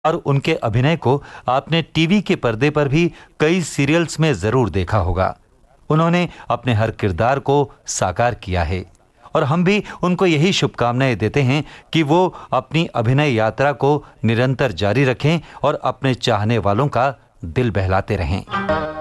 और उनके अभिनय को आपने टीवी के पर्दे पर भी कई सीरियल्स में जरूर देखा होगा। उन्होंने अपने हर किरदार को साकार किया है और हम भी उनको यही शुभकामनाएं देते हैं कि वो अपनी अभिनय यात्रा को निरंतर जारी रखें और अपने चाहने वालों का दिल बहलाते रहें।